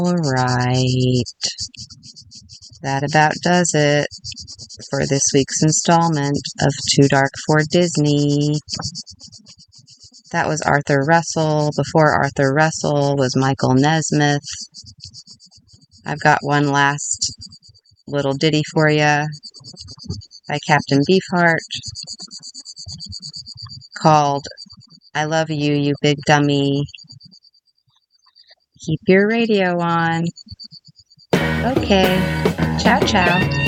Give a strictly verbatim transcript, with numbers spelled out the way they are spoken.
All right. That about does it for this week's installment of Too Dark for Disney. That was Arthur Russell. Before Arthur Russell was Michael Nesmith. I've got one last little ditty for you by Captain Beefheart called I Love You, You Big Dummy. Keep your radio on. Okay. Ciao, ciao.